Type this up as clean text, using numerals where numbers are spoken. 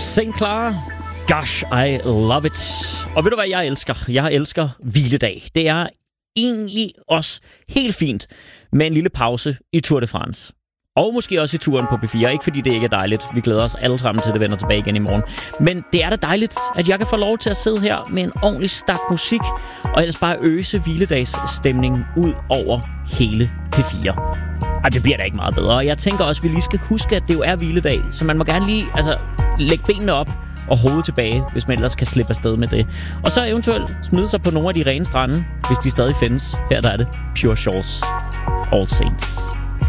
St. Clara. Gosh, I love it. Og ved du hvad jeg elsker? Jeg elsker hviledag. Det er egentlig også helt fint med en lille pause i Tour de France. Og måske også i turen på P4. Ikke fordi det ikke er dejligt. Vi glæder os alle sammen til, at det vender tilbage igen i morgen. Men det er da dejligt, at jeg kan få lov til at sidde her med en ordentlig stak musik, og ellers bare øse hviledagsstemningen ud over hele P4. Og det bliver da ikke meget bedre. Og jeg tænker også, at vi lige skal huske, at det jo er hviledag. Så man må gerne lige lægge benene op og hovedet tilbage, hvis man ellers kan slippe afsted med det. Og så eventuelt smide sig på nogle af de rene strande, hvis de stadig findes. Her der er det Pure Shores, All Saints.